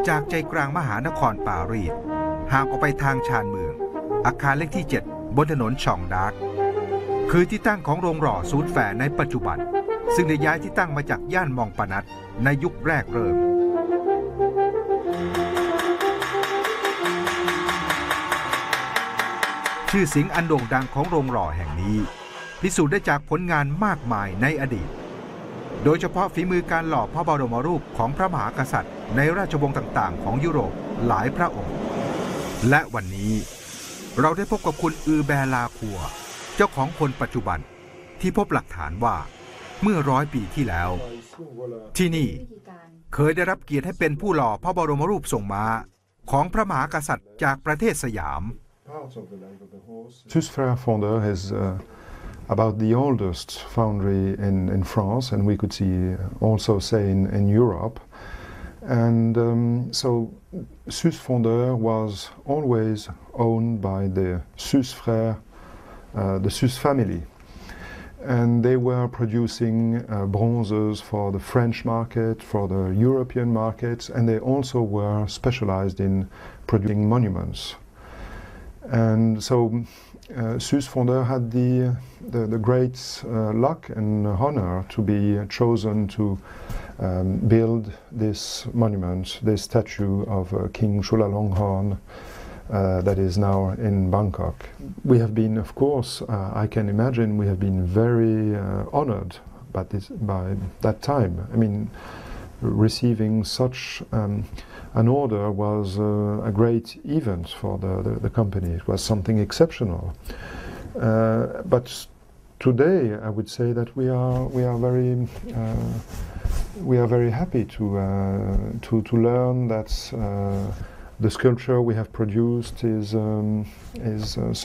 จากใจกลางมหานครปารีสห่างออกไปทางชานเมืองอาคารเลขที่ 7 บนถนนชองดาร์กคือที่ตั้งของโรงหล่อซูดแฟร์ในปัจจุบันซึ่งได้ย้ายที่ตั้งมาจากย่านมองปานัตในยุคแรกเริ่มชื่อเสียงอันโด่งดังของโรงหล่อแห่งนี้พิสูจน์ได้จากผลงานมากมายในอดีตโดยเฉพาะฝีมือการหล่อพระบรมรูปของพระมหากษัตริย์ในราชวงศ์ต่างๆของยุโรปหลายพระองค์และวันนี้เราได้พบกับคุณอูแบร์ลาคัวเจ้าของคนปัจจุบันที่พบหลักฐานว่าเมื่อ100 ปีที่แล้วที่นี่เคยได้รับเกียรติให้เป็นผู้หล่อพระบรมรูปทรงม้าของพระมหากษัตริย์จากประเทศสยาม SUS Frères Fondeur is about the oldest foundry in France, and we could also say in Europe. And so SUS Fondeur was always owned by the SUS Frères, the SUS family. And they were producing bronzes for the French market, for the European markets, and they also were specialized in producing monuments. And so SUS Fondeur had the great luck and honor to be chosen to build this monument, this statue of King Chulalongkorn that is now in Bangkok. We have been, of course, I can imagine, we have been very honored by that time. I mean, receiving such an order was a great event for the company. It was something exceptional. But today, I would say that we are very happy to learn that the sculpture we have produced is